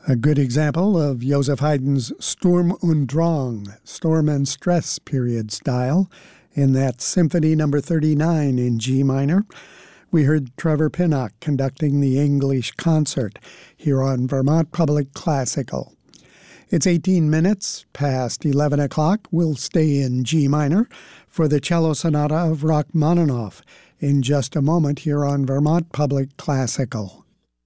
A good example of Joseph Haydn's Sturm und Drang, storm and stress period style, in that Symphony No. 39 in G minor. We heard Trevor Pinnock conducting the English concert here on Vermont Public Classical. It's 18 minutes past 11 o'clock. We'll stay in G minor for the cello sonata of Rachmaninoff in just a moment here on Vermont Public Classical.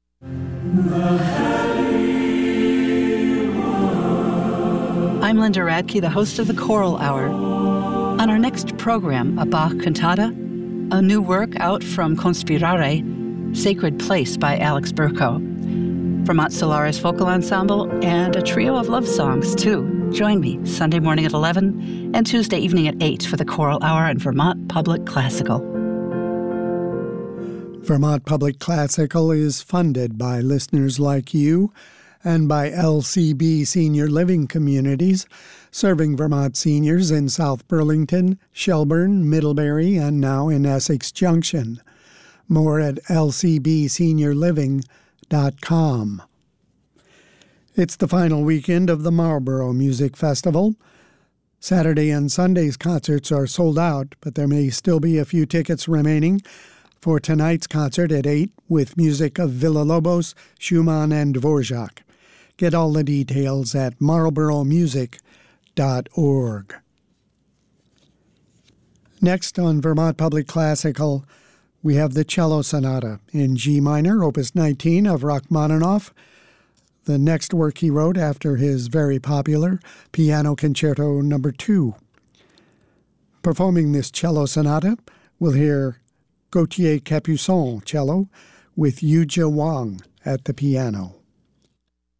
I'm Linda Radke, the host of the Choral Hour. On our next program, a Bach cantata, a new work out from Conspirare, Sacred Place by Alex Berko, Vermont Solaris Vocal Ensemble, and a trio of love songs, too. Join me Sunday morning at 11 and Tuesday evening at 8 for the Choral Hour on Vermont Public Classical. Vermont Public Classical is funded by listeners like you and by LCB Senior Living Communities, serving Vermont seniors in South Burlington, Shelburne, Middlebury, and now in Essex Junction. More at lcbseniorliving.com. It's the final weekend of the Marlborough Music Festival. Saturday and Sunday's concerts are sold out, but there may still be a few tickets remaining for tonight's concert at 8 with music of Villa-Lobos, Schumann, and Dvorak. Get all the details at marlboroughmusic.org. Next on Vermont Public Classical, we have the Cello Sonata in G minor, Opus 19 of Rachmaninoff, the next work he wrote after his very popular Piano Concerto No. 2. Performing this cello sonata, we'll hear Gauthier Capuçon cello with Yuja Wang at the piano.